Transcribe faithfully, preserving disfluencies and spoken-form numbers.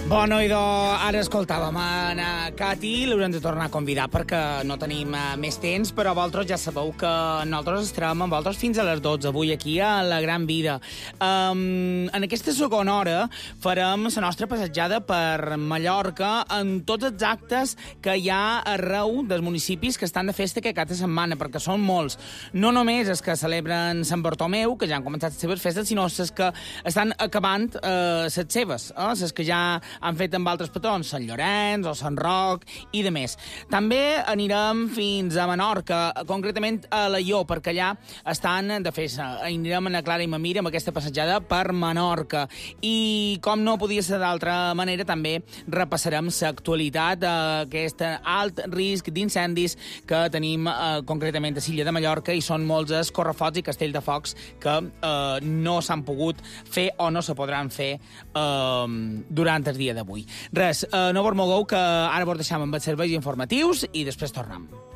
Bueno, idò, ara escoltàvem a Cati, l'haurem de tornar a convidar perquè no tenim uh, més temps, però vosaltres ja sabeu que nosaltres estarem amb vosaltres fins a les dotze, avui aquí a La Gran Vida. Um, en aquesta segona hora farem la nostra passejada per Mallorca en tots els actes que hi ha arreu dels municipis que estan de festa aquest cap de setmana, perquè són molts. No només els que celebren Sant Bartomeu, que ja han començat les seves festes, sinó els que estan acabant uh, les seves, eh? les que ja han fet amb altres patrons, Sant Llorenç o Sant Roc i de més. També anirem fins a Menorca, concretament a Alaior, perquè allà estan de festa. Anirem a la Clara i Mamira amb aquesta passejada per Menorca. I com no podia ser d'altra manera, també repassarem l'actualitat d'aquest alt risc d'incendis que tenim eh, concretament a Silla de Mallorca, i són molts els correfocs i castell de focs que eh, no s'han pogut fer o no se podran fer eh, durant el dia d'avui. Res, eh, no vos mogueu, que ara vos deixam amb els serveis informatius i després tornem.